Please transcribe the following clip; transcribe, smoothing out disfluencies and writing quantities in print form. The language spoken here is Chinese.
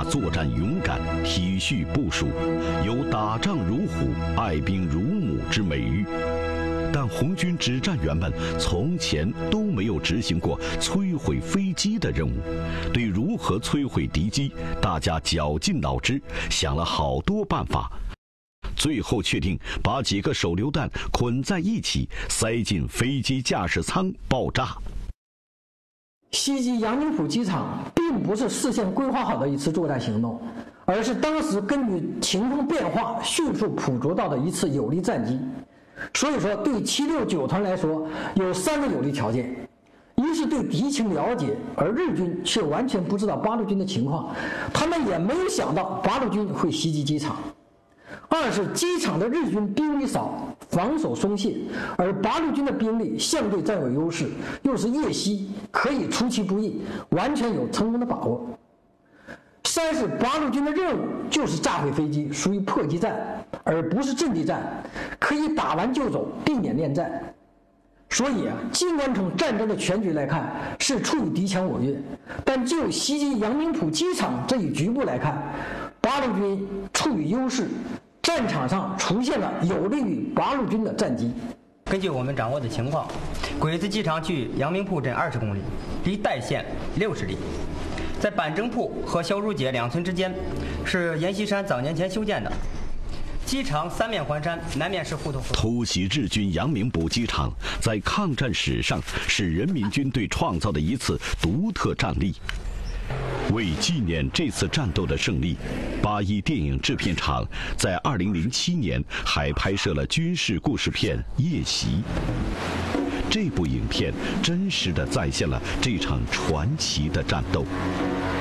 作战勇敢，体恤部署，有打仗如虎、爱兵如母之美誉。但红军指战员们从前都没有执行过摧毁飞机的任务，对如何摧毁敌机，大家绞尽脑汁，想了好多办法，最后确定把几个手榴弹捆在一起，塞进飞机驾驶舱爆炸。 袭击阳明浦机场并不是事先规划好的一次作战行动，而是当时根据情况变化迅速捕捉到的一次有利战机。所以说，对769团来说，有3个有利条件：一是对敌情了解，而日军却完全不知道八路军的情况，他们也没有想到八路军会袭击机场；二是机场的日军兵力少，防守松懈，而八路军的兵力相对占有优势，又是夜袭，可以出其不意，完全有成功的把握。三是八路军的任务就是炸毁飞机，属于迫击战，而不是阵地战，可以打完就走，避免恋战。所以尽管从战争的全局来看是处于敌强我弱，但就袭击阳明浦机场这一局部来看，八路军处于优势，战场上出现了有利于八路军的战机。 根据我们掌握的情况，鬼子机场距阳明铺镇20公里，离代县60里。在板正铺和小如街2村之间，是阎锡山早年前修建的。机场3面环山，南面是胡同。 突袭日军阳明浦机场，在抗战史上是人民军队创造的一次独特战例。为纪念这次战斗的胜利，81电影制片厂在2007年还拍摄了军事故事片《夜袭》。这部影片真实地再现了这场传奇的战斗。